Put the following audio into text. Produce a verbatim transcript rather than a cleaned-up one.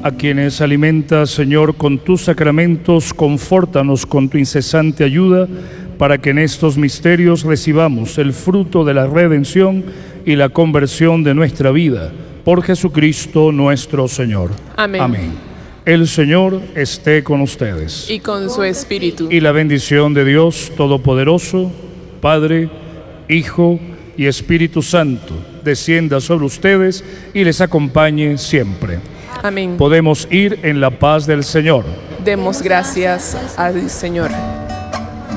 a quienes alimentas, Señor, con tus sacramentos, confórtanos con tu incesante ayuda, para que en estos misterios recibamos el fruto de la redención y la conversión de nuestra vida. Por Jesucristo nuestro Señor. Amén. Amén. El Señor esté con ustedes. Y con su espíritu. Y la bendición de Dios Todopoderoso, Padre, Hijo y Espíritu Santo, descienda sobre ustedes y les acompañe siempre. Amén. Podemos ir en la paz del Señor. Demos gracias al Señor.